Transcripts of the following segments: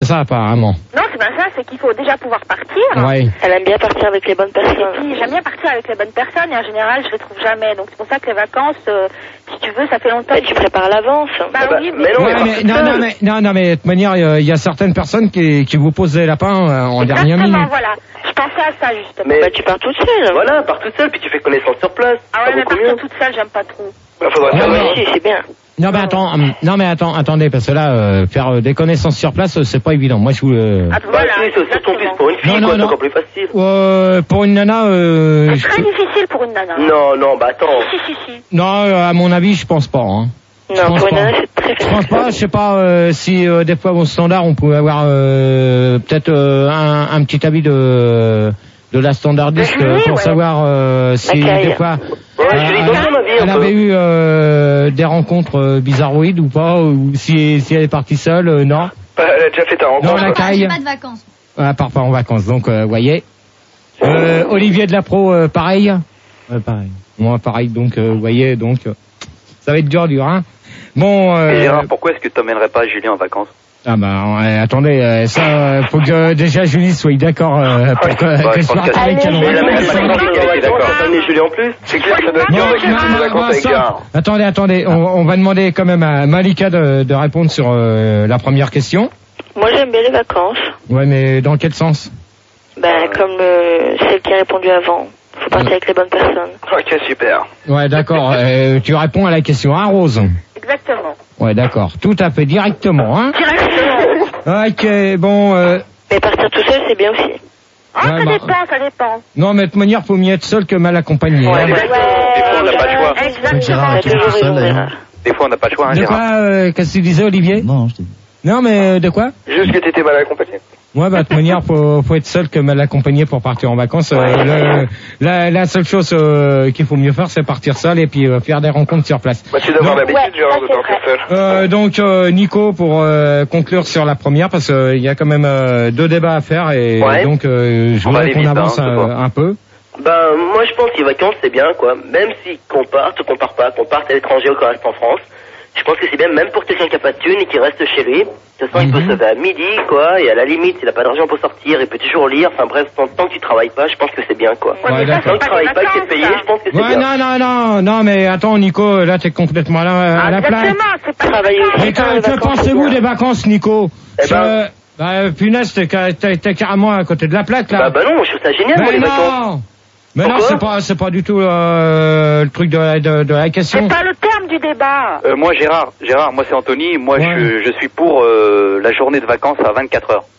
ça, apparemment. Non, c'est pas ça, c'est qu'il faut déjà pouvoir partir. Ouais. Elle aime bien partir avec les bonnes personnes. Et puis, j'aime bien partir avec les bonnes personnes, et en général, je les trouve jamais. Donc, c'est pour ça que les vacances, si tu veux, ça fait longtemps. Mais tu prépares à l'avance. Bah oui, mais non, mais de toute manière, il y a certaines personnes qui vous posent des lapins en dernière minute. Exactement, voilà. Je pensais à ça, justement. Mais bah, tu pars toute seule. Voilà, pars toute seule, puis tu fais connaissance sur place. Ah ouais, mais partir toute seule, j'aime pas trop. Bah, faudrait faire c'est bien. Non mais attendez, parce que là, faire des connaissances sur place, c'est pas évident. Moi, je vous voilà, c'est surtout plus pour une fille, quoi, c'est encore plus facile. pour une nana, c'est très difficile pour une nana. Non, bah attends. Si. Non, à mon avis, je pense pas. Hein. Non, pour une nana, c'est très facile. Je pense pas, je sais pas si des fois au standard, on pouvait avoir peut-être un petit avis de la standardiste pour savoir si des fois elle avait eu des rencontres bizarroïdes ou pas, ou si elle est partie seule, non. Elle a déjà fait ta rencontre. Non, la caille. Pas de vacances. Elle part pas en vacances, donc voyez. Olivier de la Pro, pareil. Pareil. Moi, pareil, donc voyez, donc ça va être dur, hein. Bon. Et Gérard, pourquoi est-ce que tu n'emmènerais pas Julien en vacances? Ah bah attendez, ça faut que déjà Julie soit d'accord pour que je parte avec elle. Amener Julie en plus. C'est clair que ça doit être bien de vacances avec Gérard. Attendez, on va demander quand même à Malika de répondre sur la première question. Moi j'aime bien les vacances. Ouais, mais dans quel sens? Ben comme celle qui a répondu avant. Faut partir avec les bonnes personnes. Ok, super. Ouais, d'accord. Tu réponds à la question, hein, Rose? Exactement. Ouais, d'accord. Tout à fait directement, hein. Directement. Ok, bon. Mais partir tout seul, c'est bien aussi. Ah, ouais, ça dépend. Non, mais de toute manière, faut mieux être seul que mal accompagné. Ouais, des fois, on n'a pas le choix. Exactement. Des fois, on n'a pas le choix, hein, De Gérard. quoi, qu'est-ce que tu disais, Olivier? Non, je t'ai dit. Non, mais de quoi? Juste que t'étais mal accompagné. Ouais, bah, de toute manière, faut être seul que mal accompagné pour partir en vacances. La seule chose qu'il faut mieux faire, c'est partir seul et puis faire des rencontres sur place. Bah, tu dois avoir l'habitude, Gérard, de partir seul. Donc, Nico, pour conclure sur la première, parce qu'il y a quand même 2 débats à faire et donc je voudrais qu'on avance un peu. Ben, moi, je pense que les vacances, c'est bien, quoi. Même si qu'on parte ou qu'on part pas, qu'on parte à l'étranger ou qu'on reste en France. Je pense que c'est bien, même pour quelqu'un qui a pas de thune et qui reste chez lui. De toute façon, il peut se lever à midi, quoi, et à la limite, s'il a pas d'argent pour sortir, il peut toujours lire. Enfin bref, tant que tu travailles pas, je pense que c'est bien, quoi. Ouais, tant que tu travailles pas et que t'es payé, je pense que c'est bien. Non, mais attends, Nico, là, t'es complètement à la plaque. Exactement, c'est pas travailler. Mais que pensez-vous des vacances, Nico? Punaise, t'es carrément à côté de la plaque, là. Bah non, je trouve ça génial, moi, les vacances. Mais non, c'est pas du tout le truc de la question. C'est pas le terme du débat. Moi, Gérard, moi c'est Anthony. Moi, je suis pour la journée de vacances à 24 heures.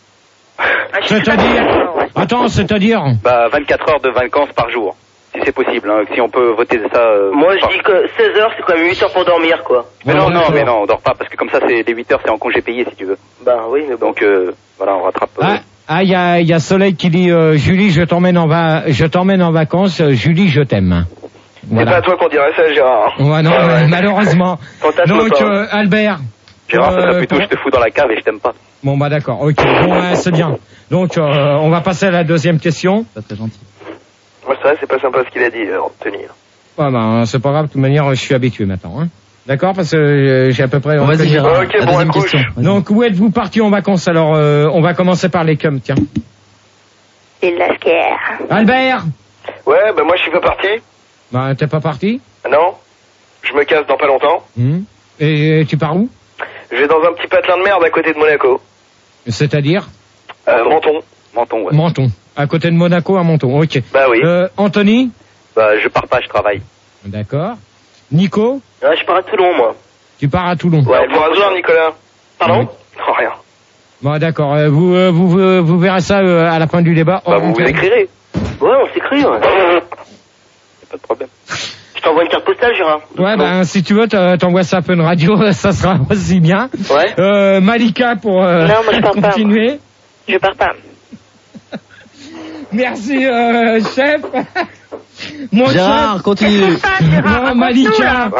C'est-à-dire Bah, 24 heures de vacances par jour, si c'est possible. Hein, si on peut voter ça. Moi, je dis que 16 heures, c'est quand même 8 heures pour dormir, quoi. Mais non, on dort pas, parce que comme ça, c'est les 8 heures, c'est en congé payé, si tu veux. Bah oui, mais bon. Donc, voilà, on rattrape. Il y a Soleil qui dit Julie, je t'emmène en vacances. Julie, je t'aime. Voilà. C'est pas à toi qu'on dirait ça, Gérard. Ouais, non, malheureusement. Donc, Albert. Gérard, ça serait plutôt je te fous dans la cave et je t'aime pas. Bon, bah d'accord, ok. Bon, c'est bien. Donc, on va passer à la deuxième question. Pas très gentil. Moi, c'est vrai, c'est pas sympa ce qu'il a dit, Anthony. Ouais, bah, c'est pas grave, de toute manière, je suis habitué maintenant. Hein. D'accord, parce que j'ai à peu près... Vas-y, Gérard, ok, bon, deuxième question. Donc, où êtes-vous parti en vacances? Alors, on va commencer par les cums, tiens. Et la scare. Albert. Ouais, bah moi, je suis pas parti. Bah, t'es pas parti? Non. Je me casse dans pas longtemps. Et tu pars où? Je vais dans un petit patelin de merde à côté de Monaco. C'est-à-dire? Menton. Menton, ouais. Menton. À côté de Monaco, à Menton, ok. Bah oui. Anthony? Bah, je pars pas, je travaille. D'accord. Nico? Ah, je pars à Toulon, moi. Tu pars à Toulon? Ouais, pour hasard, Nicolas. Pardon? Non, rien. Bon, d'accord. Vous verrez ça à la fin du débat. Bah, vous écrirez. Ouais, on s'écrit, ouais. Pas de problème. Je t'envoie une carte postale, Gérard. Ouais, ben, si tu veux, t'envoies ça à Fun Radio, ça sera aussi bien. Ouais. Malika pour non, moi, je pars continuer. Pas, je pars pas. Merci, chef. Mon Gérard, chef. continue. Non, Malika.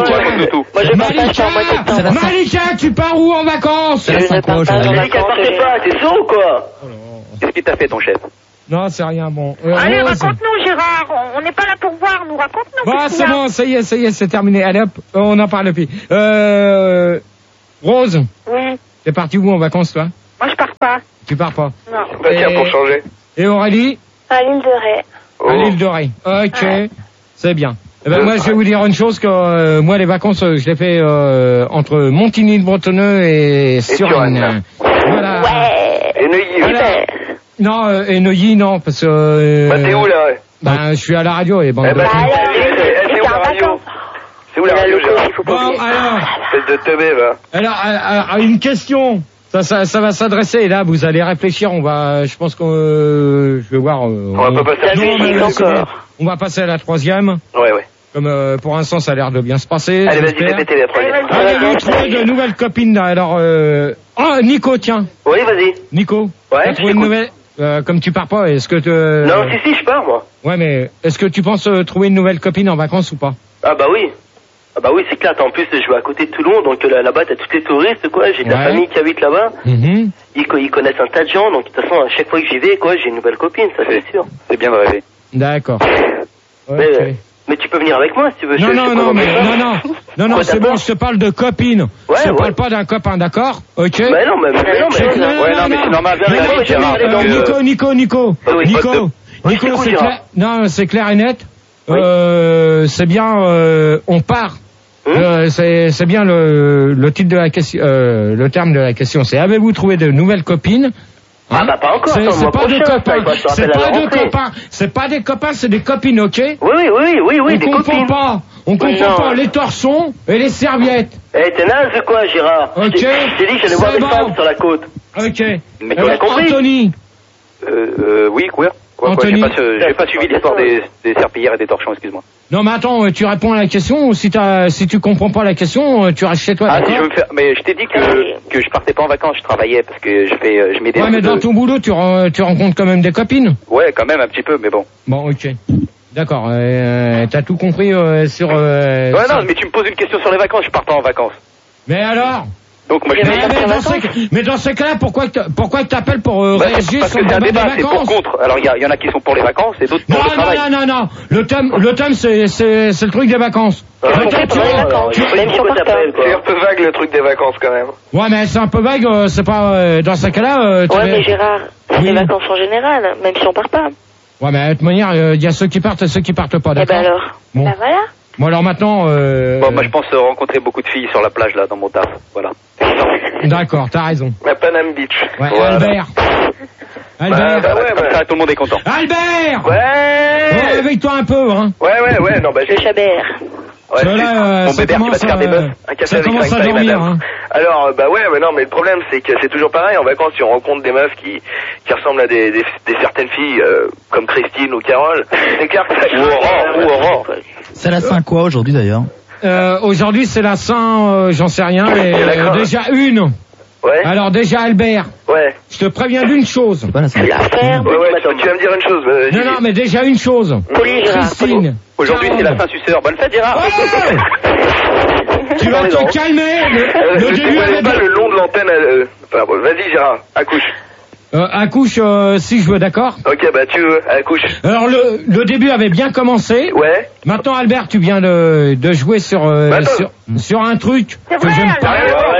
Malika, tu pars où en vacances? C'est la synchro, Malika, partez pas, t'es sourd ou quoi? Qu'est-ce qu'il t'a fait, ton chef? Non, c'est rien, bon. Allez, raconte-nous, Gérard. On n'est pas là pour voir, nous. Raconte-nous. Bah, c'est bon, ça y est, c'est terminé. Allez hop, on en parle plus. Rose. Oui. T'es parti où en vacances, toi? Moi, je pars pas. Tu pars pas. Non. Bah tiens, pour changer. Et Aurélie? À l'île de Ré. Oh. À l'île de Ré. Ok, c'est bien. Eh ben moi, je vais vous dire une chose que moi, les vacances, je les fais entre Montigny-le-Bretonneux et Suresnes. Voilà. Ouais. Et Neuilly, Voilà. Non, et Neuilly, non, parce que... Bah t'es où là? Ben, je suis à la radio et bon. Eh ben, c'est où la radio? C'est où la radio, Gérard? Bon, alors... Espèce de teubé, va. Alors, une question. Ça va s'adresser. Et là, vous allez réfléchir. Je pense que je vais voir. On va pas passer à la musique encore. On va passer à la troisième. Ouais, ouais. Comme pour l'instant, ça a l'air de bien se passer. Allez, vas-y, j'espère. répétez la troisième. Allez, trouver de nouvelles copines. Là. Alors, Nico, tiens. Oui, vas-y. Nico. Ouais, T'as trouvé une nouvelle. Comme tu pars pas, est-ce que Non, si, je pars, moi. Ouais, mais est-ce que tu penses trouver une nouvelle copine en vacances ou pas? Ah bah oui. Ah bah oui, c'est clair. En plus, je vais à côté de Toulon, donc là-bas, t'as tous les touristes, quoi. J'ai de la famille qui habite là-bas. Mm-hmm. Ils connaissent un tas de gens, donc de toute façon, à chaque fois que j'y vais, quoi, j'ai une nouvelle copine, ça c'est sûr. C'est bien de rêver. D'accord. Mais tu peux venir avec moi si tu veux. Non, c'est bon, je te parle de copine. Je te parle pas d'un copain, d'accord? Ok? Mais non, mais c'est normal. Nico, c'est clair. Non, c'est clair et net. C'est bien, on part. C'est bien le titre de la question, le terme de la question. C'est avez-vous trouvé de nouvelles copines? Ah bah pas encore. C'est pas des copains. C'est pas des copains. C'est pas des copains, c'est des copines, ok? Oui, des copines. On comprend pas les torsons et les serviettes. Eh, t'es naze ou quoi, Gérard? Ok. Je t'ai dit que j'allais voir des femmes sur la côte. Ok. Mais tu as compris? Anthony. Oui, quoi? Anthony. J'ai pas suivi l'histoire des serpillères et des torchons, excuse-moi. Non, mais attends, tu réponds à la question, ou si tu comprends pas la question, tu restes chez toi, Ah, d'accord? si je veux me faire, mais je t'ai dit que je partais pas en vacances, je travaillais parce que je m'aidais. Ouais, mais dans ton boulot, tu rencontres quand même des copines? Ouais, quand même, un petit peu, mais bon. Bon, ok. D'accord, t'as tout compris sur... Ouais, non, mais tu me poses une question sur les vacances, je pars pas en vacances. Mais alors? Donc moi je mais dans ces cas-là, pourquoi t'appelles pour réagir parce sur que le c'est un débat débat, des c'est pour vacances? contre. Alors il y en a qui sont pour les vacances et d'autres pour le travail. Non. Le thème c'est le truc des vacances. Ah, Même si on part pas. C'est un peu vague le truc des vacances quand même. Ouais, mais c'est un peu vague, c'est pas dans ces cas-là. Ouais, mais Gérard, c'est les vacances en général, même si on part pas. Ouais, mais de toute manière, il y a ceux qui partent et ceux qui partent pas, Eh d'accord? ben alors. Bon. Bah voilà. Bon, alors maintenant... Bon, moi je pense rencontrer beaucoup de filles sur la plage là, dans mon taf, voilà. D'accord, t'as raison. La Paname Beach. Ouais, Voilà. Albert. Albert. Comme ça, tout le monde est content. Albert. Ouais. Réveille-toi un peu, hein. Ouais, non, bah Le Chabert. Ouais, Là, mon ça bébé qui va commence se faire des meufs. un café ça avec commence à 5 tailles, dormir, madame. hein. Alors, bah ouais, mais non, mais le problème, c'est que c'est toujours pareil. En vacances, si on rencontre des meufs qui ressemblent à des certaines filles, comme Christine ou Carole, c'est clair que ça Ou Aurore. C'est la Saint quoi aujourd'hui d'ailleurs? Aujourd'hui, c'est la Saint, j'en sais rien, mais déjà une. Ouais. Alors déjà, Albert, Ouais. je te préviens d'une chose. C'est pas la Saint. La ferme. Ouais, tu vas me dire une chose. Non, mais déjà une chose. Poli, Gérard. Christine. Aujourd'hui c'est la Saint-Suceur. Bonne fête Gérard. Tu vas te calmer. Le Je début ne avait pas le long de l'antenne. Enfin, bon, vas-y, Gérard, accouche. accouche si je veux, d'accord? Ok, bah tu veux, accouche. Alors le début avait bien commencé. Ouais. Maintenant, Albert, tu viens de jouer sur un truc que j'aime pas.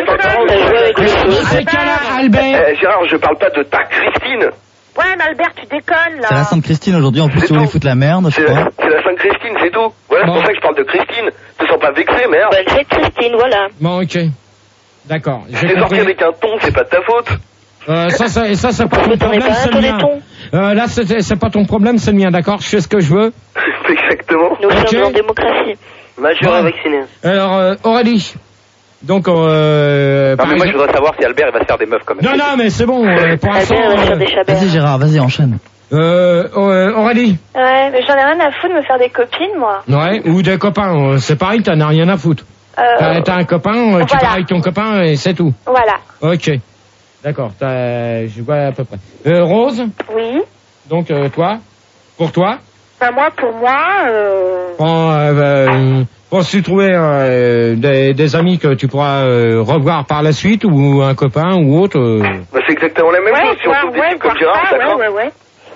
Dans ces cas-là, Albert. Gérard, je parle pas de ta Christine. Ouais, mais Albert, tu déconnes, là. C'est la Sainte Christine aujourd'hui, en plus tu voulais foutre la merde, je C'est crois. la Sainte Christine, c'est tout. Voilà, c'est pour ça que je parle de Christine. Te sens pas vexé, merde. Bonne fête, Christine, voilà. Bon, ok. D'accord. Si t'es sorti avec un ton, c'est pas de ta faute. Ça, c'est pas ton problème, c'est le mien. Là, c'est pas ton problème, c'est le mien, d'accord? Je fais ce que je veux. Exactement. Nous sommes en démocratie. Majeur vacciné. Alors, Aurélie. Donc, Non, mais moi je voudrais savoir si Albert il va se faire des meufs comme ça. Non, mais c'est bon, pour l'instant. Albert va faire des Chabert. Vas-y Gérard, vas-y enchaîne. Aurélie. Ouais, mais j'en ai rien à foutre de me faire des copines, moi. Ouais, ou des copains, c'est pareil, t'en as rien à foutre. T'as un copain, tu pars avec ton copain et c'est tout. Voilà. Ok. D'accord, je vois à peu près. Rose. Oui. Donc, toi. Pour toi. Bah, moi, pour moi, Penses-tu trouver des amis que tu pourras revoir par la suite ou un copain ou autre Bah, c'est exactement la même chose si on trouve des types comme Gérard, d'accord? Ouais,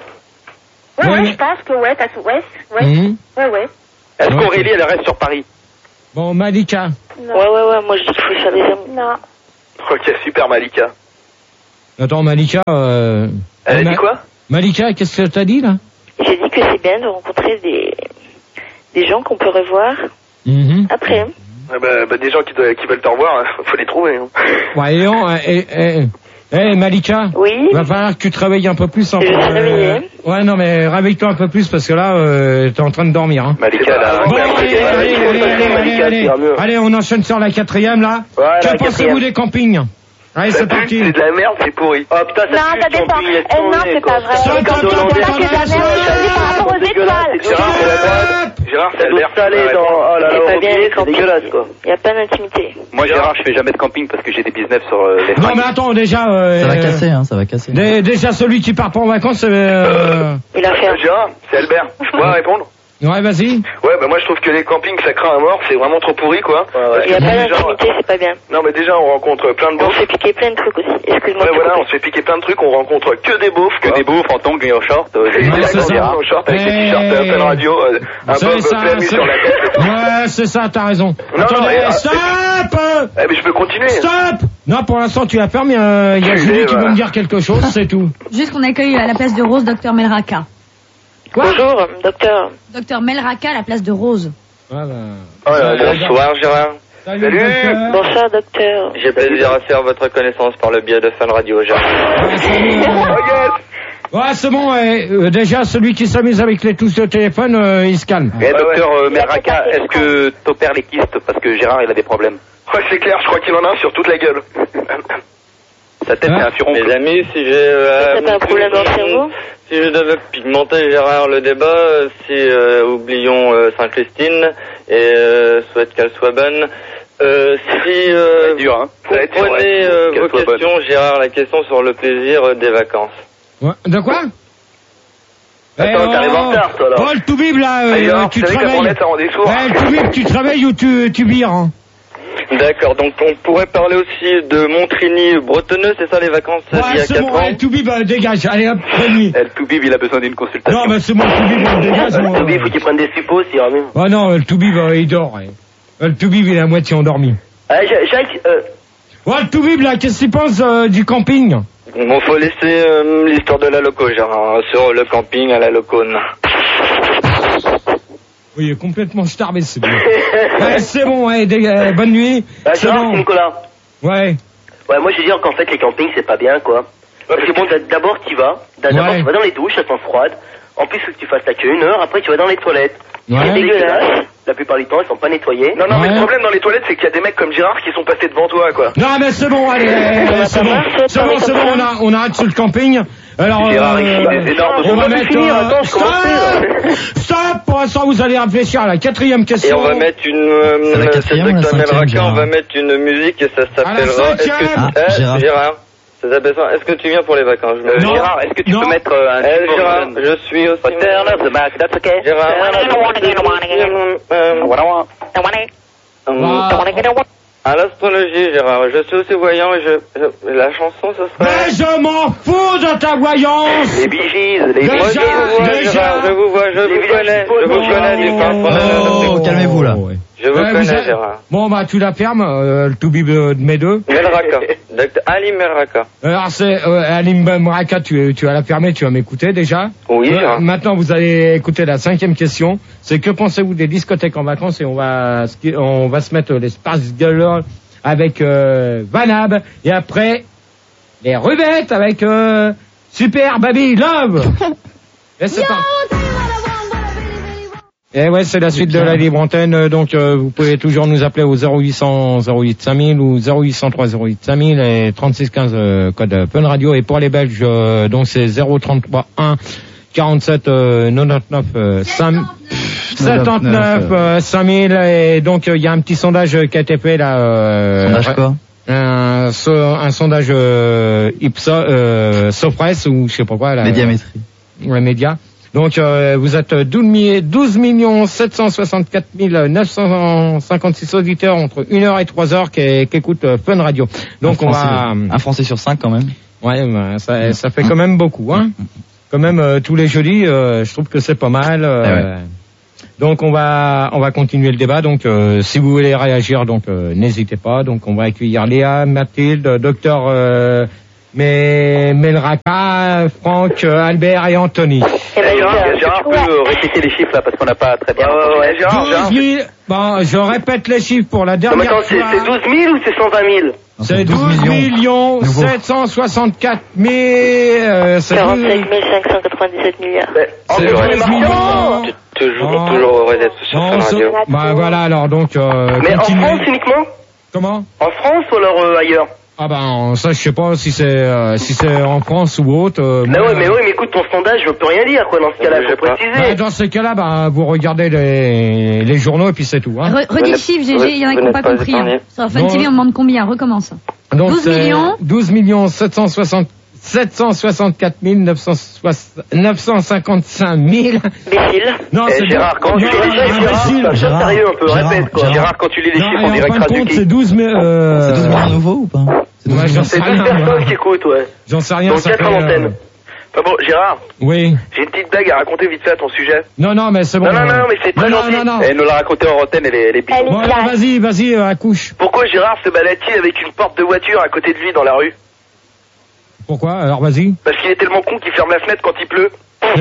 je pense que t'as tout, ouais. Est-ce qu'Aurélie elle reste sur Paris? Bon, Malika. Ouais, moi je dis qu'il faut se faire des amis. Non. Ok, super Malika. Attends, Malika... Elle a dit quoi? Malika, qu'est-ce que t'as dit, là? J'ai dit que c'est bien de rencontrer des gens qu'on peut revoir après. Des gens qui veulent te revoir, faut les trouver. Hein. Ouais, Malika. Oui. Va falloir que tu te réveilles un peu plus. Je suis réveillée. Ouais, non, mais réveille-toi un peu plus parce que là, t'es en train de dormir. Hein. Malika, là. Bon, allez, on enchaîne sur la 4e, là. Ouais, que pensez-vous des campings? Allez, c'est parti. C'est de la merde, c'est pourri. Oh putain, Non, ça dépend. Non, c'est pas vrai. Stop. C'est pas que de la merde, je dis par rapport aux étoiles. Gérard, c'est l'eau salée dans... Oh là là, C'est pas bien les campings. c'est dégueulasse, quoi. Il n'y a pas d'intimité. Moi, Gérard, je fais jamais de camping parce que j'ai des business sur les Non, fringues. mais attends, déjà... Ça va casser, hein, ça va casser. Déjà, celui qui part pas en vacances, Il a fait. Gérard, c'est Albert. Je peux répondre? Ouais, vas-y. Ouais, moi je trouve que les campings ça craint à mort, c'est vraiment trop pourri quoi. Il n'y a pas d'intimité, c'est pas bien. Non mais déjà on rencontre plein de On beaufs. se fait piquer plein de trucs aussi. Excuse-moi. Ouais voilà, on se fait piquer plein de trucs, on rencontre que des beaufs. Que des beaufs en tongs et en short. c'est ça. En short avec des t-shirts plein radio, un C'est bob ça, plein nu c'est- sur la tête. Ouais, c'est ça, t'as raison. Non, Attendez, non, stop! Eh mais je peux continuer. Stop! Non, pour l'instant, tu as fermé. Il y a Julie qui veut me dire quelque chose, c'est tout. Juste qu'on accueille à la place de Rose Dr Melraka. Quoi? Bonjour, docteur. Dr Melraka à la place de Rose. Bonsoir Gérard. Salut. Docteur. Bonsoir, docteur. J'ai plaisir à faire votre connaissance par le biais de Fun Radio, Gérard. Ouais, salut, ouais, c'est bon. Déjà, celui qui s'amuse avec les touches de téléphone, il se calme. Docteur Meraka, est-ce que t'opères les kystes parce que Gérard il a des problèmes? Ouais c'est clair, je crois qu'il en a un sur toute la gueule. Sa tête c'est un furoncle. Mes amis, si j'ai... T'as pas un problème dans le cerveau? Si je devais pigmenter, Gérard, le débat, oublions Sainte-Christine et souhaite qu'elle soit bonne. Dur, hein. Comprenez vos questions, Gérard, la question sur le plaisir des vacances. Ouais. De quoi? Attends, t'arrives en retard, toi, là. Oh, le toubib, là, tu vous savez travailles. qu'à ça rend des sourds. Le toubib, tu travailles ou tu bires, hein? D'accord, donc on pourrait parler aussi de Montrigny-Bretonneux, c'est ça les vacances d'il y Ouais, a c'est 4 bon, ans? le toubib, dégage, allez hop, bonne nuit. Le toubib il a besoin d'une consultation. Non, mais c'est mon toubib, on dégage. Le toubib, faut qu'il prenne des suppos, s'il ramène. Oh non, le toubib, il dort. Le toubib, il est à moitié endormi. Jacques, Ouais, le toubib, là, qu'est-ce que tu penses du camping? Bon, faut laisser l'histoire de la loco, Gérard, sur le camping à la locone. Oui, il est complètement starbé, c'est bien. Ouais, c'est bon, bonne nuit. C'est Gérard, bon. c'est Nicolas. Ouais. Ouais, moi je veux dire qu'en fait les campings c'est pas bien quoi. Parce que bon, d'abord tu vas tu vas dans les douches, elles sont froides. En plus, il faut que tu fasses la queue 1 heure, après tu vas dans les toilettes. Ouais. C'est dégueulasse. La plupart du temps, elles sont pas nettoyées. Non, mais Ouais. le problème dans les toilettes, c'est qu'il y a des mecs comme Gérard qui sont passés devant toi, quoi. Non, mais c'est bon, allez, c'est bon, on arrête sur le camping. Alors, Gérard, il fait des énormes... on va mettre... Stop! Pour l'instant, vous allez réfléchir à la 4e question. Et on va mettre C'est la quatrième ou la cinquième, on Gérard va mettre une musique et ça s'appellera... Gérard. Gérard, ça s'appelle ça. Est-ce que tu viens pour les vacances? Non. Gérard, est-ce que tu Non. peux mettre un... Gérard, je suis aussi... Turn up the back, that's okay. Gérard, à l'astrologie, Gérard, je suis aussi voyant et la chanson, ce serait... Mais je m'en fous de ta voyance! Les Bee Gees, les Déjà, Moi, je vous vois, Gérard, je vous vois, je vous connais du fin fond de Oh, calmez-vous là. Je vous Ouais, vous connais, êtes- Gérard. Bon, bah, tu la fermes, le toubib de mes deux. Melraka, Dr Ali Melraka. Alors, c'est, Alim Mraka, tu vas la fermer, tu vas m'écouter déjà. Oui, Gérard. Maintenant, vous allez écouter la 5e question. C'est que pensez-vous des discothèques en vacances? Et on va se mettre les Spice Girls avec Vanab. Et après, les Rubettes avec Super Baby Love. Et c'est parti. Et ouais, c'est la suite de la libre antenne. Donc, vous pouvez toujours nous appeler au 0800 08 5000 ou 0803 08 5000 et 36 15 code Fun Radio. Et pour les Belges, donc c'est 033 1 47 99 79 5000. Et donc, il y a un petit sondage qui a été fait là. Sondage quoi? Un sondage Ipsos, Sopress ou je sais pas quoi là. Médiamétrie. Ouais, média. Donc vous êtes 12 764 956 auditeurs entre 1h et 3h qui écoutent Fun Radio. Donc on va... Un Français sur 5 quand même. Ouais, bah, ça fait quand même beaucoup, hein. Quand même tous les jeudis, je trouve que c'est pas mal. Ouais. Donc on va continuer le débat. Donc si vous voulez réagir, donc n'hésitez pas. Donc on va accueillir Léa, Mathilde, docteur mais Melraka, Franck, Albert et Anthony. Gérard peut répéter les chiffres là parce qu'on n'a pas très bien. Ouais, Gérard. 12 000, bon, je répète les chiffres pour la dernière fois. C'est 12 000 ou c'est 120 000? C'est 12 millions 764 000. 45 597 milliards. C'est 12 millions. Toujours heureux d'être sur cette radio. Bah voilà, alors donc. Mais continuez. en France uniquement? Comment? En France ou alors ailleurs? Ah ben ça je sais pas si c'est en France ou autre. Mais écoute, ton sondage je peux rien dire quoi dans ce cas-là, faut préciser. Bah, dans ce cas-là, bah vous regardez les journaux et puis c'est tout. Hein. Redis le chiffre, GG, il y en a qui n'ont pas compris. Hein. Sur Fun TV on demande combien, recommence. Donc, 12 millions 12 764 955 000. Non, c'est Gérard, quand tu lis les chiffres, sérieux un peu, répète quoi. Gérard, quand tu lis les chiffres, on dirait Krasuki. C'est 12 000. C'est 12 millions nouveaux ou pas? C'est 12 personnes qui écoutent, ouais. J'en sais rien. Donc 4 à l'antenne. Enfin bon, Gérard. Oui. J'ai une petite blague à raconter vite fait à ton sujet. Non, mais c'est bon. Non, mais c'est très gentil. Elle nous l'a raconté en antenne, elle est bidon. Bon, alors vas-y, accouche. Pourquoi Gérard se balade-t-il avec une porte de voiture à côté de lui dans la rue? Pourquoi? Alors vas-y. Parce qu'il est tellement con qu'il ferme la fenêtre quand il pleut.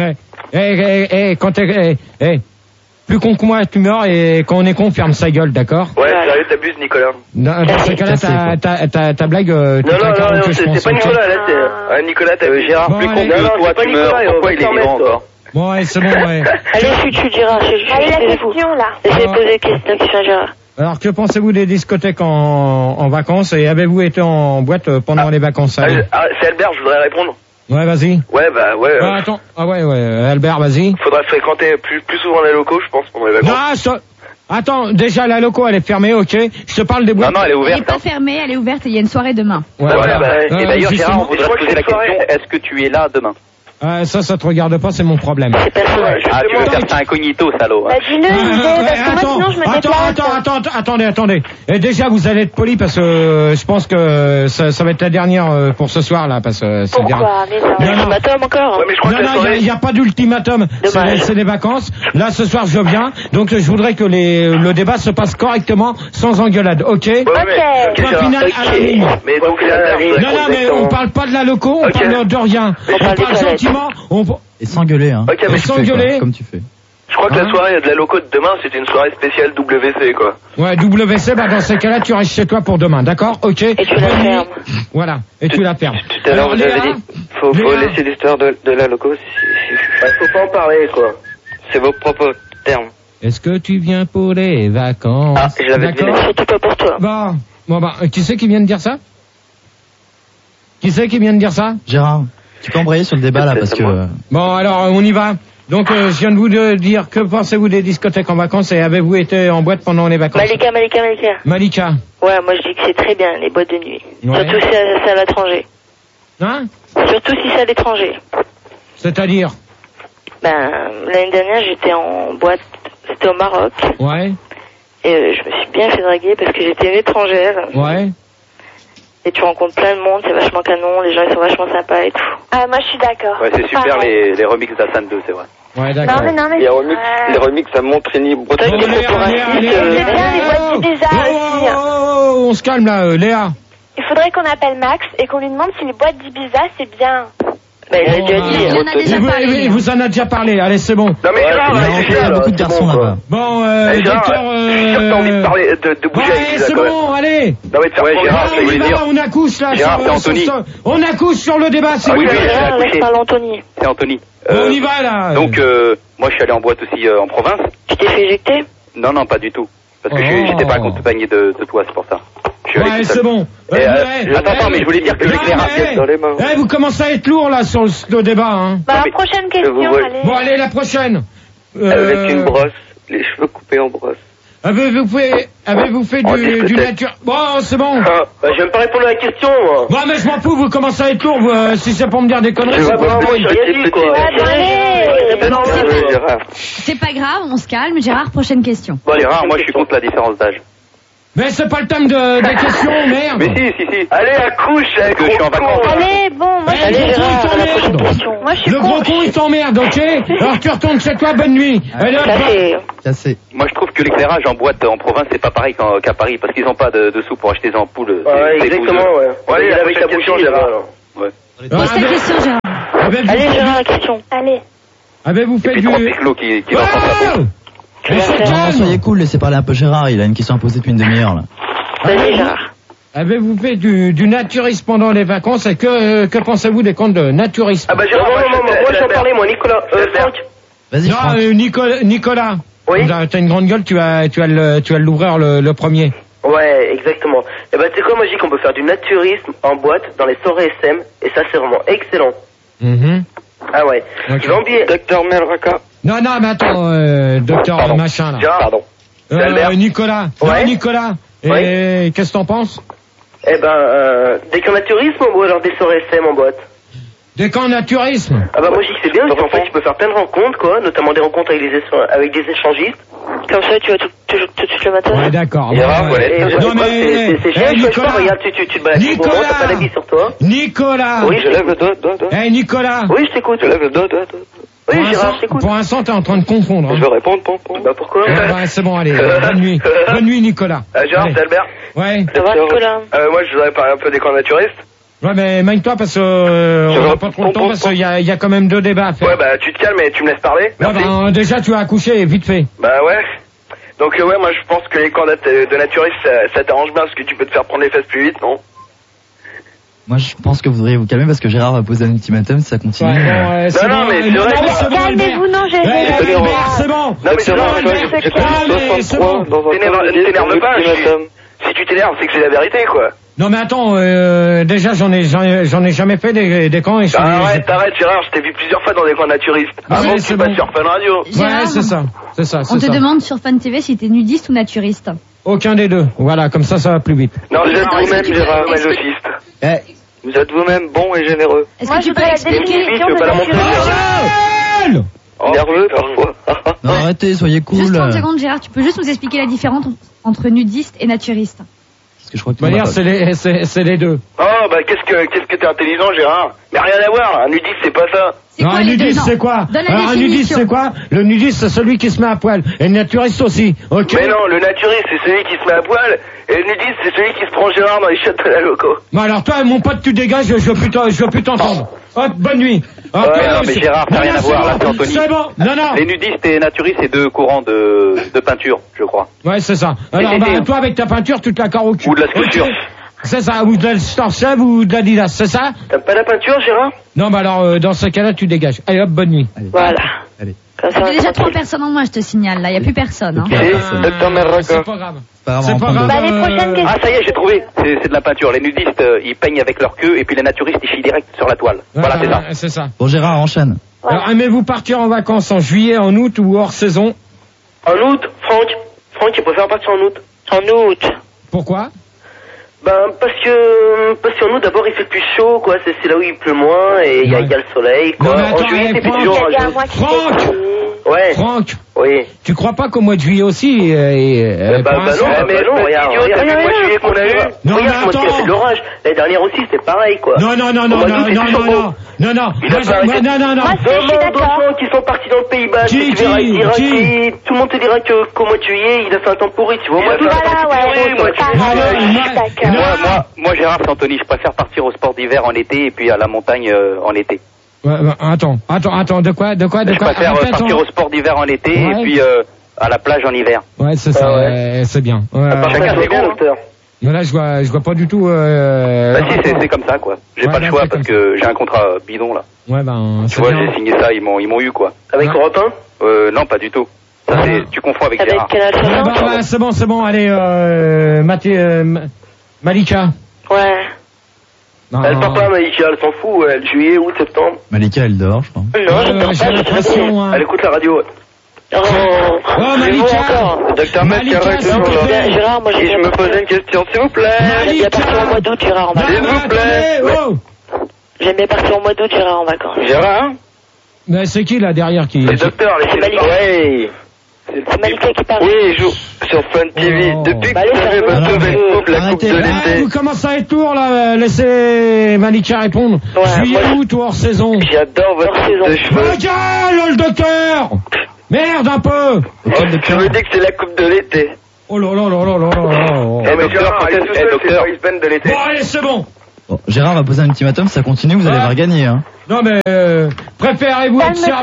Plus con que moi, tu meurs, et quand on est con, ferme sa gueule, d'accord? Ouais, sérieux, t'abuses, Nicolas. Dans ce cas-là, ta blague... Non, c'est pas Nicolas, là, c'est... Nicolas, t'as vu Gérard, plus con que toi, tu meurs, pourquoi il est vivant encore? Bon, ouais, c'est bon, ouais. Allez, chut, Gérard, allez, la question, là. J'ai posé la question à Gérard. Alors, que pensez-vous des discothèques en vacances, et avez-vous été en boîte pendant les vacances? C'est Albert, je voudrais répondre. Ouais, vas-y. Ouais. Attends. Ah ouais, Albert, vas-y. Faudrait fréquenter plus souvent les locaux, je pense, pendant les vacances. Non, attends, déjà, la loco, elle est fermée, ok. Je te parle des boîtes. Non, elle est ouverte. Elle n'est pas fermée, elle est ouverte et il y a une soirée demain. Ouais, et d'ailleurs, Gérard, on voudrait te poser la question, est-ce que tu es là demain? Ça te regarde pas, c'est mon problème. Tu veux faire ça incognito, salaud. Dis-le, parce que moi, sinon, je me déplace. Attendez. Et déjà, vous allez être poli parce que je pense que ça va être la dernière pour ce soir, là, parce que c'est Pourquoi? Mais c'est un ultimatum encore. Ouais, mais je crois que il n'y a pas d'ultimatum. C'est des vacances. Là, ce soir, je viens. Donc, je voudrais que le débat se passe correctement, sans engueulade, ok? Point final à la ligne. Mais donc, non, mais on parle pas de la loco, on parle de rien. On parle gentiment. Et s'engueuler, hein. Ok, mais s'engueuler. Comme tu fais. Je crois que la soirée de la loco de demain, c'était une soirée spéciale WC, quoi. Ouais, WC, dans ces cas-là, tu restes chez toi pour demain, d'accord? Ok. Et tu la fermes. Voilà, et tu la fermes. Tout à l'heure, vous avez dit, faut laisser l'histoire de la loco. Faut pas en parler, quoi. C'est vos propres termes. Est-ce que tu viens pour les vacances? Ah, je l'avais dit. Surtout pas pour toi. Bon, qui c'est qui vient de dire ça? Gérard, tu peux embrayer sur le débat là parce que... Bon, alors, on y va. Donc, je viens de vous dire, que pensez-vous des discothèques en vacances et avez-vous été en boîte pendant les vacances? Malika. Ouais, moi je dis que c'est très bien, les boîtes de nuit. Ouais. Surtout si c'est à l'étranger. Hein? Surtout si c'est à l'étranger. C'est-à-dire? L'année dernière, j'étais en boîte, c'était au Maroc. Ouais. Et je me suis bien fait draguer parce que j'étais une étrangère. Ouais. Et tu rencontres plein de monde, c'est vachement canon, les gens ils sont vachement sympas et tout. Ah, moi je suis d'accord. Ouais, c'est super les remixes d'Assan 2, c'est vrai. Ouais, d'accord. Non, mais Les remixes à Montrigny, Bretagne. c'est bien les boîtes Ibiza aussi. On se calme là, Léa. Il faudrait qu'on appelle Max et qu'on lui demande si les boîtes d'Ibiza c'est bien. Il a déjà dit. Il en a déjà parlé. Il vous en a déjà parlé, allez, c'est bon. Non, mais Il y a beaucoup de garçons là-bas. Bon, Gérard, docteur... je suis sûr que t'as envie de parler, de bouger avec c'est Ibiza, bon, allez. Non, mais de faire Gérard, je voulais dire. On accouche là. Gérard, c'est Anthony. On accouche sur le débat, c'est Oui, bon. Gérard, laisse parler Anthony. C'est Anthony. On y va là. Donc, moi je suis allé en boîte aussi en province. Tu t'es fait éjecter? Non, pas du tout. Parce que j'étais pas accompagné de toi, c'est pour ça. Ouais, c'est bon. Attends, mais je voulais dire que l'éclairage dans les mains. Vous commencez à être lourd là sur le débat, hein. Prochaine question, allez. Bon, allez, la prochaine. Avec une brosse, les cheveux coupés en brosse. Avez-vous fait du nature... Bon, c'est bon. Je vais pas répondre à la question, moi. Bon, mais je m'en fous, vous commencez à être lourd, si c'est pour me dire des conneries. C'est pas grave, on se calme. Gérard, prochaine question. Bon, Gérard, moi je suis contre la différence d'âge. Mais c'est pas le thème des questions, merde. Mais si. Allez, accouche, parce que je suis en vacances. Allez, bon, moi je suis Le gros con, il t'emmerde, ok? Alors tu retournes chez toi, bonne nuit. Allez, Cassé. Moi je trouve que l'éclairage en boîte en province c'est pas pareil qu'à Paris parce qu'ils ont pas de sous pour acheter des ampoules. Ouais, exactement, ouais. Allez, avec la bougie, là-bas. Ouais. Pose ta question, Gérard. Allez, Gérard, la question. Allez. Ah ben vous faites du... qui Non, soyez cool, laissez parler un peu Gérard, il a une question à poser depuis une demi-heure là. Vas-y, Gérard. Ah ben vous faites du naturisme pendant les vacances, et que pensez-vous des comptes de naturisme? Ah bah Gérard, moi j'en parlais, moi, Nicolas, Franck. Vas-y, Franck. Nicolas. Oui. T'as une grande gueule, tu vas l'ouvrir le premier. Ouais, exactement. Et bah tu sais quoi, moi je dis qu'on peut faire du naturisme en boîte dans les soirées SM, et ça c'est vraiment excellent. Ah ouais. Okay. Tu vas en billet. Docteur Melraka. Non, mais attends, docteur machin là. Pardon. Nicolas. Ouais. Non, Nicolas. Et qu'est-ce que t'en penses? Eh ben, des camps naturisme ou alors des soirées SM en boîte? Des camps naturisme. Ah bah moi je dis que c'est bien, parce qu'en fait tu peux faire plein de rencontres quoi, notamment des rencontres avec des échangistes. Comme ça tu vas tout de suite le matin. Ouais d'accord. Non mais c'est génial, Nicolas. Regarde, tu te balades tout le moment, t'as pas la vie sur toi. Nicolas. Oui, Je lève le doigt. Nicolas. Oui, je t'écoute. Je lève le doigt. Oui, Gérard, je t'écoute. Pour l'instant, t'es en train de confondre. Je vais répondre, Bah pourquoi? Ouais, c'est bon, allez, bonne nuit. Bonne nuit, Nicolas. Gérard, c'est Albert. Ouais. Ça va, Nicolas? Moi, je voudrais parler un peu des camps naturistes. Ouais, mais magne-toi parce que on n'a pas trop le temps parce qu'il y a quand même 2 débats à faire. Ouais, bah tu te calmes et tu me laisses parler. Merci. Ouais, déjà, tu as accouché, vite fait. Bah ouais. Donc ouais, moi je pense que les camps de naturistes, ça t'arrange bien parce que tu peux te faire prendre les fesses plus vite, non? Moi je pense que vous devriez vous calmer parce que Gérard va poser un ultimatum si ça continue. Non, mais c'est vrai. Calmez-vous, non, j'ai c'est bon. Non, mais c'est vrai, t'énerve pas. Si tu t'énerves, c'est que c'est la vérité, quoi. Non mais attends, déjà j'en ai jamais fait des camps et Arrête Gérard, je t'ai vu plusieurs fois dans des camps naturistes. Avant que tu passes sur Fun Radio. Ouais, c'est ça. On te demande sur Fun TV si t'es nudiste ou naturiste. Aucun des deux. Voilà, comme ça va plus vite. Non, vous êtes vous-même, Gérard, masochiste. Vous êtes vous-même bon et généreux. Est-ce que tu peux expliquer Nerveux parfois. Non, arrêtez, soyez cool. Juste 30 secondes, Gérard, tu peux juste nous expliquer la différence entre nudiste et naturiste? Parce que je crois que c'est les deux. Oh, bah qu'est-ce que t'es intelligent, Gérard. Mais rien à voir, un nudiste c'est pas ça. Non, un nudiste c'est quoi? Un nudiste c'est quoi? Le nudiste c'est celui qui se met à poil. Et le naturiste aussi, ok? Mais non, le naturiste c'est celui qui se met à poil. Et le nudiste c'est celui qui se prend Gérard dans les chiottes de la loco. Bon alors toi, mon pote, tu dégages, je veux plus t'entendre. Hop, bonne nuit. Ouais, non, mais Gérard, ça n'a rien à voir, là, c'est Anthony. C'est bon, non. Les nudistes et naturistes, c'est 2 courants de peinture, je crois. Ouais, c'est ça. Alors, toi, avec ta peinture, tu te la carres au cul. Ou de la sculpture. Okay. C'est ça, ou de la Starship ou de l'Adidas, c'est ça? T'aimes pas la peinture, Gérard? Non, bah alors, dans ce cas-là, tu dégages. Allez, hop, bonne nuit. Allez. Voilà. Allez. Il y a déjà 3 personnes en moins, je te signale. Là, il n'y a plus personne. Hein. Docteur Melraka. C'est pas grave. C'est pas grave. Bah, les prochaines questions. Ah, ça y est, j'ai trouvé. C'est de la peinture. Les nudistes, ils peignent avec leur queue, et puis les naturistes, ils chient direct sur la toile. Voilà, c'est ça. C'est ça. Bon, Gérard, enchaîne. Alors, aimez-vous partir en vacances en juillet, en août ou hors saison? En août, Franck, il préfère partir en août. En août. Pourquoi? Ben, parce qu'en août, d'abord, il fait plus chaud, quoi. C'est là où il pleut moins et il y a le soleil, quoi. Non, mais attends, en juillet, c'est plus dur. Franck! Ouais. Franck! Oui. Tu crois pas qu'au mois de juillet aussi, non, regarde, le mois de juillet qu'on a eu. Non, regarde, mais attends. il a fait de l'orage. L'année dernière aussi, c'était pareil, quoi. Non. Non. Moi, je suis d'accord. Qui sont partis dans le Pays Basque. Tout le monde te dira qu'au mois de juillet, il a fait un temps pourri, tu vois. Moi, Gérard, c'est Anthony. Je préfère partir au sport d'hiver en été et puis à la montagne en été. Attends, de quoi? Je préfère partir au sport d'hiver en été et puis à la plage en hiver. Ouais, c'est ça, c'est bien. Chacun ses goûts, docteur. Mais là, je vois pas du tout. Bah si, c'est comme ça, quoi. J'ai pas le choix parce que j'ai un contrat bidon là. Ouais, ben. Tu vois, j'ai signé ça, ils m'ont eu, quoi. Avec Europe 1? Non, pas du tout. Ça, tu confonds avec Gérard. C'est bon, allez, Malika. Ouais. Elle part pas, Malika, elle s'en fout, juillet, août, septembre. Malika, elle dort, je crois. Non, j'ai l'impression. Elle écoute la radio. Oh, Malika! Docteur Melraka, Gérard, moi, je me posais une question, s'il vous plaît. J'aime bien partir au mois d'août, Gérard, en vacances. S'il vous plaît. J'aime bien partir au mois d'août, Gérard, en vacances. Gérard? Mais c'est qui là derrière qui? Le docteur, C'est Malika. Ouais. C'est Malika qui parle. Oui, il joue sur Fun TV. Depuis que vous avez votre nouvelle coupe, la coupe de l'été. Vous commencez à être tour là, laissez Malika répondre. Juillet, août ou hors saison? J'adore votre saison de cheveux. Regarde le docteur! Merde un peu! Je me dis que c'est la coupe de l'été. Oh là là. Eh, mais Gérard, elle est tout seul, c'est Boys Band de l'été. Bon, allez, c'est bon. Bon, Gérard va poser un ultimatum, si ça continue, vous allez voir gagner, hein. Non mais préférez-vous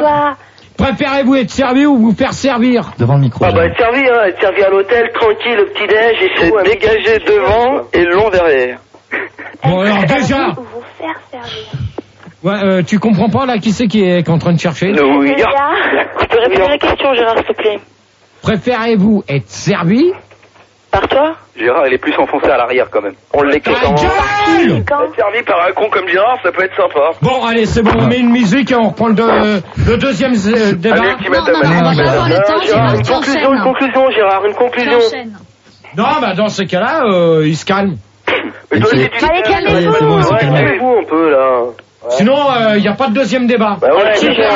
être servi ou vous faire servir? Devant le micro. Ah bah être servi à l'hôtel, tranquille, le petit-déj et tout. C'est dégagé devant et long derrière. Bon alors déjà. Ou vous faire servir. Ouais, tu comprends pas là qui c'est qui est en train de chercher? Oui. Tu peux répéter la question, Gérard, s'il te plaît. Préférez-vous être servi? Par toi? Gérard, il est plus enfoncé à l'arrière quand même. On l'éclaire. Gueule Être servi par un con comme Gérard, ça peut être sympa. Bon, allez, c'est bon, on met une musique et on reprend le deuxième débat. Allez, ultimatum. on va pas avoir le temps, Gérard, Une conclusion, Gérard, une conclusion. Non, bah dans ce cas-là, il se calme. Mais toi, Allez, calmez-vous un peu, là. Sinon, il n'y a pas de deuxième débat. Bah ouais,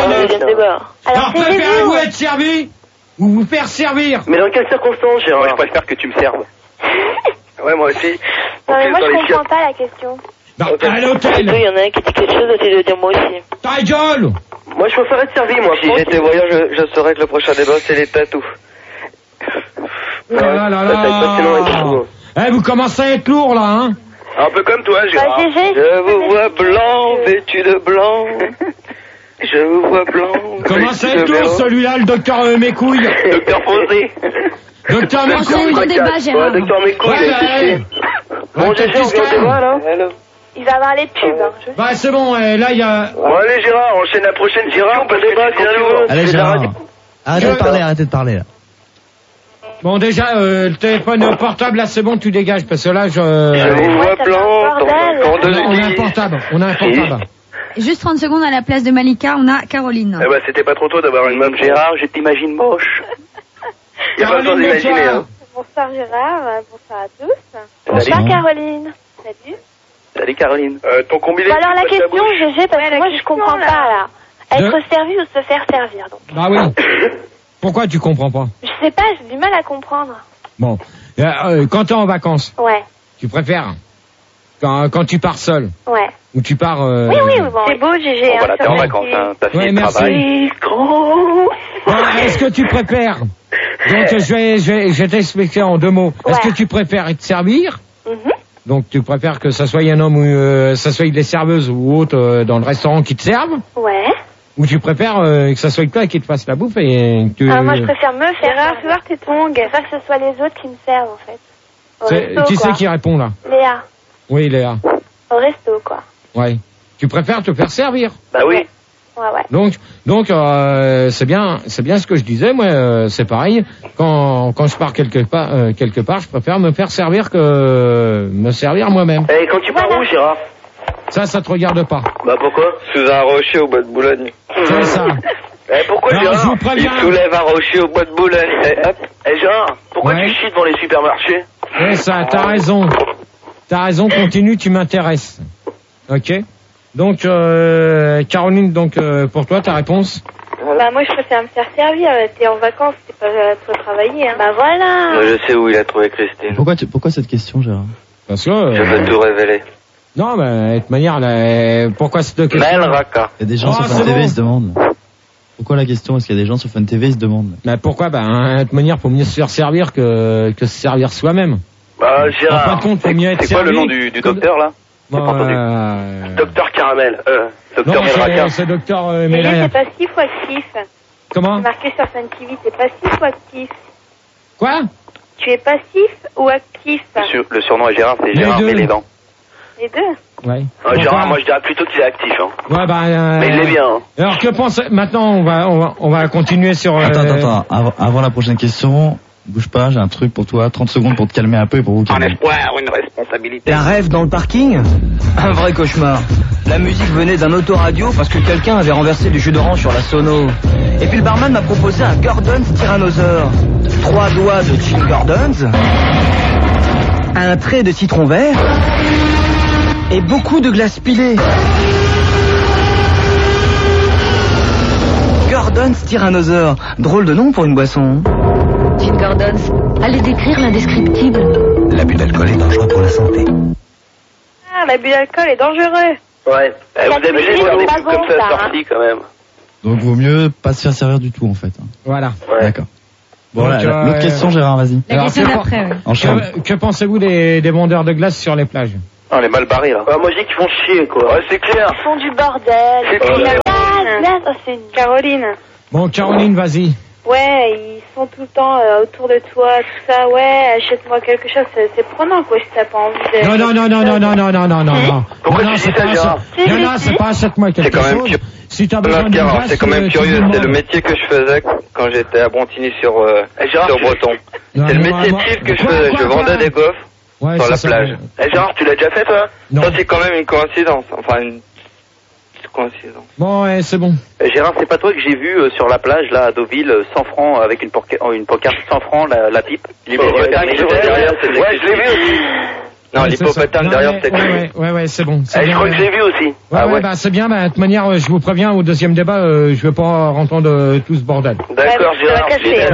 Alors, préférez-vous être servi ou vous faire servir? Mais dans quelles circonstances, Gérard? Moi, je préfère que tu me serves. Ouais, moi aussi. Non, mais moi, je comprends pas la question. Bah, à l'hôtel. Il y en a un qui dit quelque chose, d'autres de dire moi aussi. Ta gueule! Moi, je préfère être servi, moi. Si j'étais voyant, je saurais que le prochain débat, c'est les tatous. Là, là, là. Eh, vous commencez à être lourd, là, hein? Un peu comme toi, Gérard. Je vous vois blanc, vêtu de blanc. Je vous vois blanc. Comment ça être lourd, celui-là, le docteur Mécouille? Docteur Posé. Docteur Continue Mécouille. le débat, Gérard. Docteur Mécouille, Ouais, il a été Bon, Gégé, on vient de voir, là. Il va avoir les pubs. Hein. Bah, c'est bon, là, il y a... Bon, allez, Gérard, enchaîne la prochaine Gérard, parce que débat, quand tu veux. Allez, Gérard. Arrêtez de parler, là. Bon, déjà, le téléphone portable, là, c'est bon, tu dégages, parce que là, Je vous vois blanc. On a un portable. Juste 30 secondes à la place de Malika, on a Caroline. Eh bah, c'était pas trop tôt d'avoir une meuf, Gérard, je t'imagine moche. Y'a pas besoin d'imaginer, hein. Bonsoir Gérard, bonsoir à tous. Salut. Bonsoir Caroline. Salut. Salut Caroline. Ton combiné. Bon, alors la question, Gégé, parce que moi je comprends pas là. Être servi ou se faire servir donc. Bah oui. Pourquoi tu comprends pas? Je sais pas, j'ai du mal à comprendre. Bon. Quand t'es en vacances, Ouais, tu préfères quand tu pars seul ouais. ou tu pars... Oui, bon. C'est beau Gégé. Bon, voilà, t'es en vacances, hein. T'as fini le travail. Est-ce que tu préfères... Donc je vais t'expliquer en 2 mots. Est-ce que tu préfères être servir? Donc tu préfères que ça soit un homme ou ça soit des serveuses ou autres dans le restaurant qui te servent? Ouais. Ou tu préfères que ça soit toi qui te fasse la bouffe et que tu... Ah, moi je préfère me faire recevoir tes tongs. Je préfère que ce soit les autres qui me servent en fait. Au resto, qui quoi. c'est qui répond là? Léa. Oui, Léa. Au resto quoi. Ouais. Tu préfères te faire servir? Bah oui. Ouais. Donc c'est bien ce que je disais, moi c'est pareil. Quand je pars quelque part, je préfère me faire servir que me servir moi-même. Et quand tu pars où, Gérard? Ça te regarde pas. Bah pourquoi? Sous un rocher au bois de Boulogne. C'est ça. Pourquoi, Non, Gérard? je vous Il préviens. soulève un rocher au bois de Boulogne. Et hop. Gérard, pourquoi Ouais. tu chies devant les supermarchés? C'est ça, t'as raison, continue, tu m'intéresses. Ok. Donc Caroline, pour toi ta réponse? Bah moi je préfère me faire servir. T'es en vacances, t'es pas pour travailler. Hein. Bah voilà. Moi, je sais où il a trouvé Christine. Pourquoi cette question, Gérard? Parce que Je veux tout révéler. non, mais de toute manière, pourquoi cette question? Mel Raka. Il y a des gens sur Fun TV, ils se demandent. Pourquoi la question? Est-ce qu'il y a des gens sur Fun TV, ils se demandent? Mais pourquoi? De toute manière, faut mieux se faire servir que se servir soi-même. Bah, En fin Gérard. de compte, faut mieux être C'est quoi servi. le nom du docteur là? Docteur Caramel. Non, Docteur Melraka. c'est docteur Gégé, Mélania. c'est passif ou actif? Comment? C'est marqué sur Fun TV, c'est passif ou actif? Quoi? Tu es passif ou actif? Le surnom à Gérard, c'est Les Gérard deux. Mélédan. Les deux. Ouais. Gérard, moi je dirais plutôt qu'il est actif. Hein. Ouais, Mais il l'est bien. Hein. Alors que pense maintenant on va continuer sur. Attends. Avant la prochaine question, bouge pas, j'ai un truc pour toi. 30 secondes pour te calmer un peu et pour vous calmer. Un espoir, une responsabilité. Un rêve dans le parking? Un vrai cauchemar. La musique venait d'un autoradio parce que quelqu'un avait renversé du jus d'orange sur la sono. Et puis le barman m'a proposé un Gordon's Tyrannosaure. 3 doigts de Jim Gordon's, un trait de citron vert et beaucoup de glace pilée. Gordon's Tyrannosaure. Drôle de nom pour une boisson. Jim Gordon's, allez décrire l'indescriptible. L'abus d'alcool est dangereux pour la santé. Ah, l'abus d'alcool est dangereux. Ouais. Vous avez vu c'est des pas trucs bon, comme ça ça, sortis quand même. Donc vaut mieux pas se faire servir du tout en fait. Voilà. Ouais. D'accord. Bon, Donc, l'autre question, Gérard, vas-y. La question d'après, oui. Enchaîne. Que pensez-vous des vendeurs de glace sur les plages? On est mal barrés, là. Moi, je dis qu'ils font chier, quoi. Ouais, c'est clair. Ils font du bordel. C'est C'est Caroline. Bon, Caroline, vas-y. Ouais, ils sont tout le temps autour de toi, tout ça. Ouais, achète-moi quelque chose. C'est prenant, quoi, si t'as pas envie de... Non. Pourquoi tu dis ça, Gérard? Non, c'est pas achète-moi quelque chose. Si t'as besoin de gaz, c'est quand même curieux, c'est le métier que je faisais quand j'étais à Brontigny sur Breton. C'est le métier type que je faisais, je vendais des gaufres sur la plage. Gérard, tu l'as déjà fait, toi? Ça, c'est quand même une coïncidence, enfin une coïncidence. Bon, ouais, c'est bon. Gérard, c'est pas toi que j'ai vu sur la plage, là, à Deauville, 100 francs, avec une pancarte 100 francs, la pipe. Ouais, je l'ai vu aussi. Non, l'hippopotame derrière, c'est Ouais, c'est bon. Je crois que j'ai vu aussi. Ouais, c'est bien, de toute manière, je vous préviens, au deuxième débat, je vais pas rentendre tout ce bordel. D'accord, Gérard.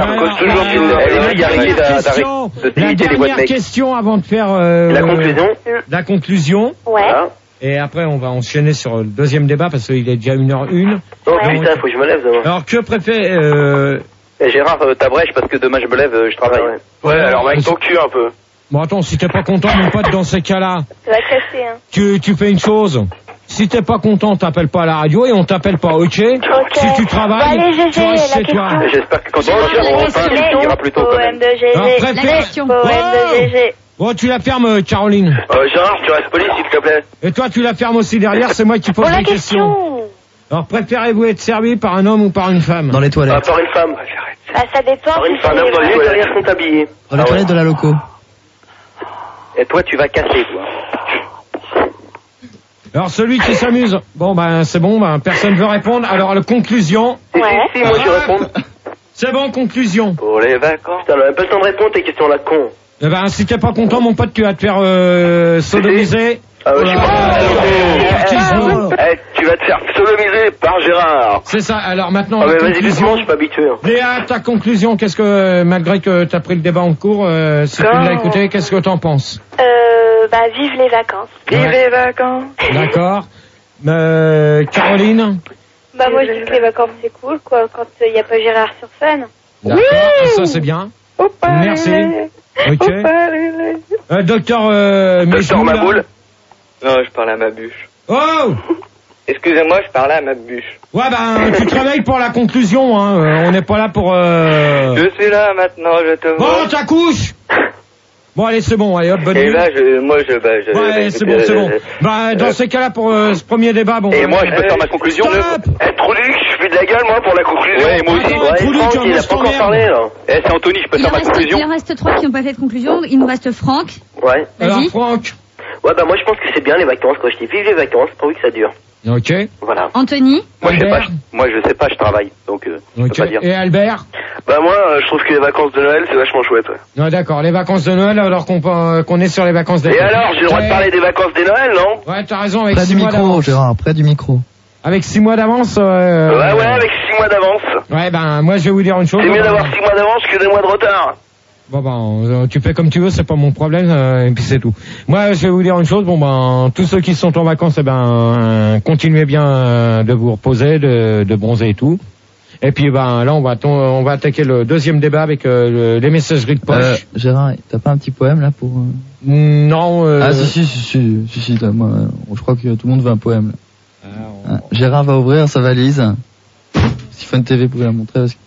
La dernière question avant de faire la conclusion. Ouais. Et après, on va enchaîner sur le deuxième débat parce qu'il est déjà 1h01. Oh putain, faut que je me lève demain. Alors, que préfère... Gérard, ta brèche, parce que demain je me lève, je travaille. Ouais, alors avec ton cul un peu. Bon, attends, si t'es pas content, mon pote, dans ces cas-là, Ça va casser, hein. tu fais une chose. Si t'es pas content, t'appelles pas à la radio et on t'appelle pas, ok? Si tu travailles, tu restes chez toi. J'espère que quand on va ira plus tôt quand même. La question. Bon, tu la fermes, Caroline. Gérard, tu restes poli, s'il te plaît. Et toi, tu la fermes aussi derrière, c'est moi qui pose les questions. Alors, préférez-vous être servi par un homme ou par une femme? Dans les toilettes. Par une femme. Bah, ça dépend. Par une femme, même dans les toilettes sont habillées. Dans les toilettes de la loco. Et toi, tu vas casser, toi. Alors, celui qui s'amuse. Bon, c'est bon, personne veut répondre. Alors, la conclusion. Si, moi, je réponds. C'est bon, conclusion. Pour les vacances. Putain, on a même pas le temps de répondre tes questions là, con. Eh ben, si t'es pas content, mon pote, tu vas te faire sodomiser. Tu vas te faire sodomiser par Gérard. C'est ça, alors maintenant... mais vas-y, doucement, je suis pas habitué. Léa, ta conclusion, qu'est-ce que, malgré que t'as pris le débat en cours, si tu l'as écouté, qu'est-ce que t'en penses? Vive les vacances. Vive les vacances. D'accord. Caroline? Moi, je dis que les vacances, c'est cool, quoi, quand il n'y a pas Gérard sur scène. D'accord, ça c'est bien. Merci. Ok. Docteur Maboul. Non, je parlais à ma bûche. Oh! Excusez-moi, je parlais à ma bûche. Ouais, tu travailles pour la conclusion, hein. On n'est pas là pour... Je suis là maintenant, je te vois. Bon, t'accouches! Bon, allez, c'est bon, allez, hop, bonne nuit. Et là, ouais, c'est bon. Dans ces cas-là, pour ce premier débat, bon... Et moi, je peux faire ma conclusion. Troluc, je fais de la gueule, moi, pour la conclusion. Ouais, moi aussi. Troluc, il a pas encore parlé, là. C'est Anthony, je peux faire ma conclusion. Il en reste 3 qui n'ont pas fait de conclusion. Il nous reste Franck. Ouais. Alors, Franck. Ouais, moi, je pense que c'est bien les vacances, quoi. Je dis vive les vacances, pourvu que ça dure. Ok. Voilà. Anthony. Moi, je sais pas, je travaille, donc je peux pas dire. Et Albert? Moi, je trouve que les vacances de Noël, c'est vachement chouette, ouais. Non, d'accord, les vacances de Noël, alors qu'on est sur les vacances d'été. Et alors, j'ai le droit de parler des vacances des Noël, non? Ouais, t'as raison, avec près 6 du mois micro, d'avance. Gérard, près du micro. Avec 6 mois d'avance, Ouais, avec 6 mois d'avance. Ouais, moi, je vais vous dire une chose. C'est mieux d'avoir 6 mois d'avance que 2 mois de retard. Bon, tu fais comme tu veux, c'est pas mon problème, et puis c'est tout. Moi, je vais vous dire une chose, tous ceux qui sont en vacances, continuez bien de vous reposer, de bronzer et tout. Et puis, là, on va attaquer le deuxième débat avec les messageries de poche. Gérard, t'as pas un petit poème, là, pour... Non, Ah, si, là, moi, je crois que tout le monde veut un poème, là. Gérard va ouvrir sa valise. Si Fun TV pouvait la montrer, parce que...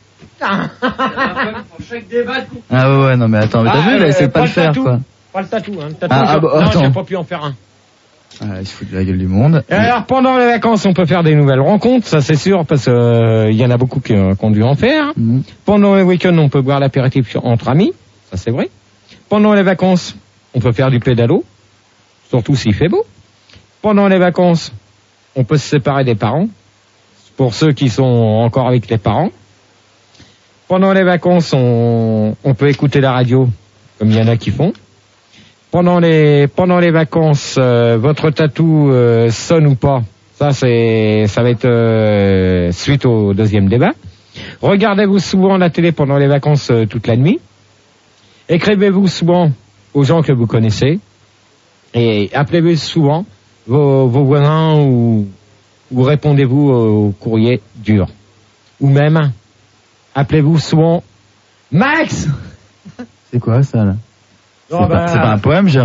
Ah ouais, non mais attends, mais t'as vu, là, il sait pas le faire, quoi. Pas le tatou, hein. Attends. J'ai pas pu en faire un. Il se fout de la gueule du monde. Et alors, pendant les vacances, on peut faire des nouvelles rencontres, ça c'est sûr, parce que il y en a beaucoup qui ont dû en faire. Pendant les week-ends, on peut boire l'apéritif entre amis, ça c'est vrai. Pendant les vacances, on peut faire du pédalo, surtout s'il fait beau. Pendant les vacances, on peut se séparer des parents, pour ceux qui sont encore avec les parents. Pendant les vacances, on peut écouter la radio, comme il y en a qui font. Pendant les vacances, votre tatou sonne ou pas, ça va être suite au deuxième débat. Regardez-vous souvent la télé pendant les vacances toute la nuit. Écrivez-vous souvent aux gens que vous connaissez et appelez-vous souvent vos voisins ou répondez-vous au courrier dur. Ou même appelez-vous souvent Max. C'est quoi ça là? Non, c'est pas un poème, Gérard?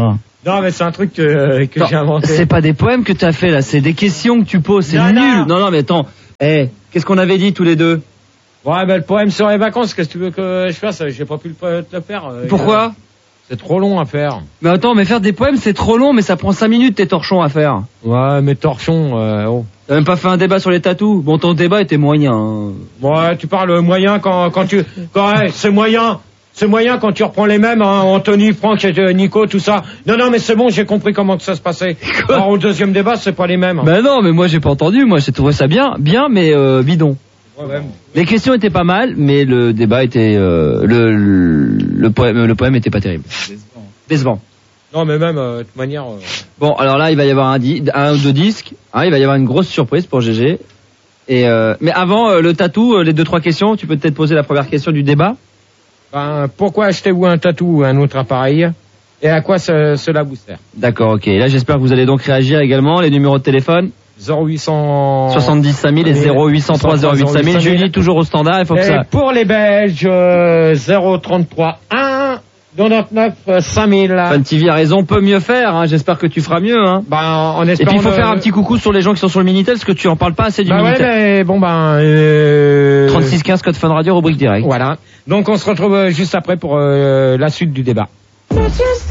Non, mais c'est un truc que j'ai inventé. C'est pas des poèmes que t'as fait là, c'est des questions que tu poses, c'est nul. Non, mais attends. Qu'est-ce qu'on avait dit tous les deux? Ouais, le poème sur les vacances, qu'est-ce que tu veux que je fasse? J'ai pas pu le faire. Pourquoi? C'est trop long à faire. Mais attends, mais faire des poèmes c'est trop long, mais ça prend 5 minutes tes torchons à faire. Ouais, mais torchons, T'as même pas fait un débat sur les tatous? Bon, ton débat était moyen. Hein. Ouais, tu parles moyen c'est moyen. C'est moyen quand tu reprends les mêmes, hein, Anthony, Franck, Nico, tout ça. Non, mais c'est bon, j'ai compris comment que ça se passait. Alors au deuxième débat, c'est pas les mêmes. Hein. Ben non, mais moi j'ai pas entendu. Moi j'ai trouvé ça bien, mais bidon. Ouais. Les questions étaient pas mal, mais le débat était le poème était pas terrible. Décevant. Non, mais même de toute manière. Bon, alors là, il va y avoir un ou deux disques. Hein, il va y avoir une grosse surprise pour GG. Et mais avant le tatou, les 2-3 questions, tu peux peut-être poser la première question du débat. Pourquoi achetez-vous un tatou ou un autre appareil? Et à quoi cela vous sert? D'accord, ok. Là, j'espère que vous allez donc réagir également. Les numéros de téléphone 0800 70 5000 et 0803 08 5000. Julie, toujours au standard. Il faut que ça. Pour les Belges, 033 1 99 5000. Fun TV a raison, peut mieux faire. Hein. J'espère que tu feras mieux. Hein. En espérant. Et puis il faut faire un petit coucou sur les gens qui sont sur le Minitel, parce que tu en parles pas assez du Minitel. Ouais, mais bon 3615 code Fun Radio, rubrique direct. Voilà. Donc on se retrouve juste après pour la suite du débat.